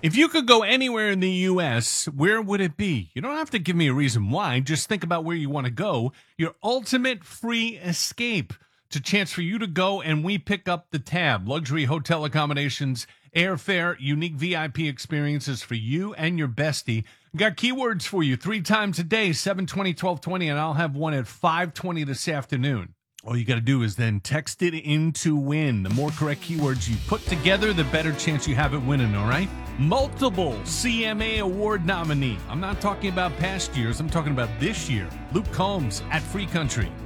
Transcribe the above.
If you could go anywhere in the U.S., where would it be? You don't have to give me a reason why. Just think about where you want to go. Your ultimate free escape. It's a chance for you to go and we pick up the tab. Luxury hotel accommodations, airfare, unique VIP experiences for you and your bestie. Got keywords for you 3 times a day, 7:20, 12:20, and I'll have one at 5:20 this afternoon. All you got to do is then text it in to win. The more correct keywords you put together, the better chance you have at winning, all right? Multiple CMA Award nominee. I'm not talking about past years. I'm talking about this year. Luke Combs at Free Country.